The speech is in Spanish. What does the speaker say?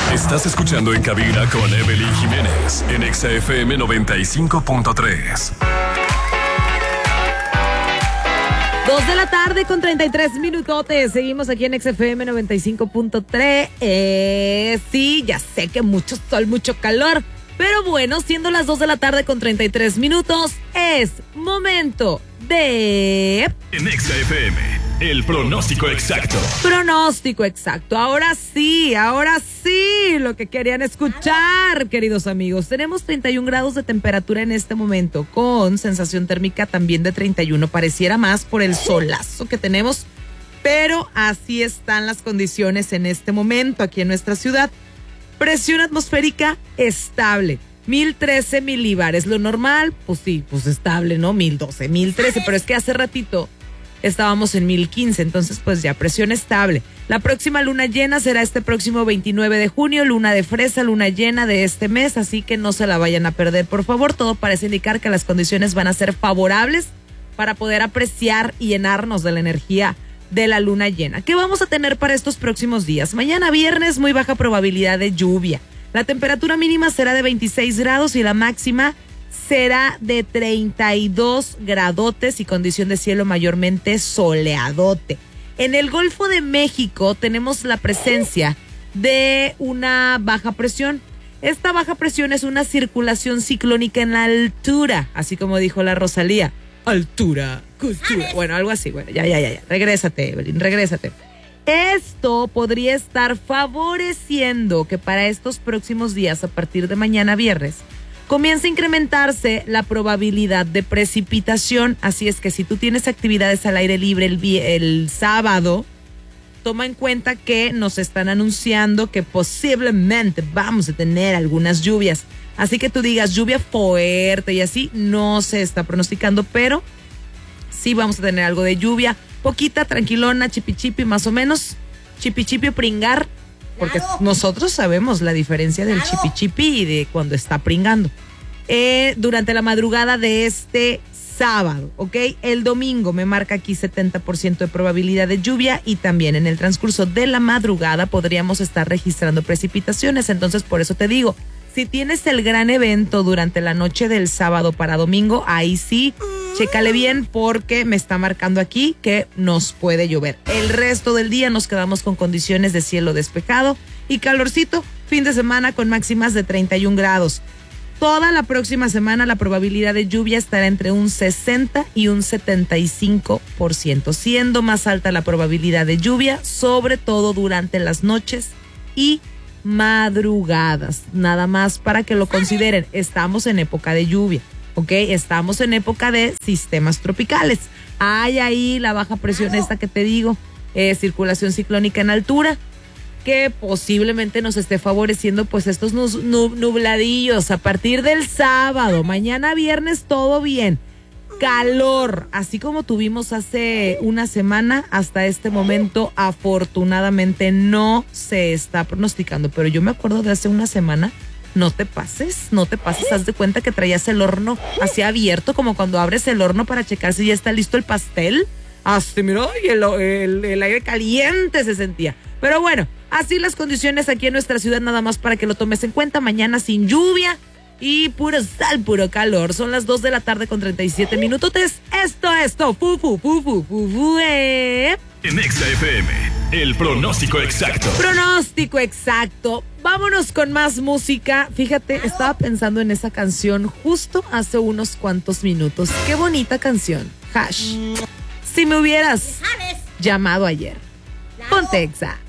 Estás escuchando En Cabina con Evelyn Jiménez en Exa FM 95.3. 2 de la tarde con 33 minutotes. Seguimos aquí en Exa FM 95.3. Sí, ya sé que mucho sol, mucho calor. Pero bueno, siendo las 2 de la tarde con 33 minutos, es momento de... En Exa FM, el pronóstico exacto. Pronóstico exacto. Ahora sí, lo que querían escuchar, queridos amigos. Tenemos 31 grados de temperatura en este momento, con sensación térmica también de 31. Pareciera más por el solazo que tenemos, pero así están las condiciones en este momento aquí en nuestra ciudad. Presión atmosférica estable, 1013 milíbares. Lo normal, pues sí, pues estable, ¿no? 1012, 1013, pero es que hace ratito estábamos en 1015, entonces pues ya presión estable. La próxima luna llena será este próximo 29 de junio, luna de fresa, luna llena de este mes, así que no se la vayan a perder, por favor. Todo parece indicar que las condiciones van a ser favorables para poder apreciar y llenarnos de la energía de la luna llena. ¿Qué vamos a tener para estos próximos días? Mañana viernes, muy baja probabilidad de lluvia. La temperatura mínima será de 26 grados y la máxima será de 32 gradotes y condición de cielo mayormente soleadote. En el Golfo de México tenemos la presencia de una baja presión. Esta baja presión es una circulación ciclónica en la altura, así como dijo la Rosalía. Altura, cultura. Bueno, algo así. Bueno, ya. Regrésate, Evelyn, regrésate. Esto podría estar favoreciendo que para estos próximos días, a partir de mañana viernes, comience a incrementarse la probabilidad de precipitación. Así es que si tú tienes actividades al aire libre el sábado, toma en cuenta que nos están anunciando que posiblemente vamos a tener algunas lluvias. Así que tú digas lluvia fuerte y así, no se está pronosticando, pero sí vamos a tener algo de lluvia. Poquita, tranquilona, chipi más o menos. Chipi o pringar, porque nosotros sabemos la diferencia del chipi y de cuando está pringando. Durante la madrugada de este sábado, ¿ok? El domingo me marca aquí 70% de probabilidad de lluvia y también en el transcurso de la madrugada podríamos estar registrando precipitaciones. Entonces, por eso te digo, si tienes el gran evento durante la noche del sábado para domingo, ahí sí, chécale bien porque me está marcando aquí que nos puede llover. El resto del día nos quedamos con condiciones de cielo despejado y calorcito, fin de semana con máximas de 31 grados. Toda la próxima semana la probabilidad de lluvia estará entre un 60 y un 75%, siendo más alta la probabilidad de lluvia, sobre todo durante las noches y madrugadas. Nada más para que lo consideren, estamos en época de lluvia, ¿ok? Estamos en época de sistemas tropicales. Hay ahí la baja presión esta que te digo, circulación ciclónica en altura, que posiblemente nos esté favoreciendo pues estos nubladillos a partir del sábado. Mañana viernes todo bien. Calor, así como tuvimos hace una semana, hasta este momento afortunadamente no se está pronosticando, pero yo me acuerdo de hace una semana. No te pases, haz de cuenta que traías el horno así abierto, como cuando abres el horno para checar si ya está listo el pastel. Así, mira, y el aire caliente se sentía. Pero bueno, así las condiciones aquí en nuestra ciudad, nada más para que lo tomes en cuenta. Mañana sin lluvia y puro sal, puro calor. Son las 2 de la tarde con 37 minutotes. Esto, En Exa FM, el pronóstico exacto. Pronóstico exacto. Vámonos con más música. Fíjate, estaba pensando en esa canción justo hace unos cuantos minutos. Qué bonita canción. Hash. Si me hubieras llamado ayer. Ponte Exa.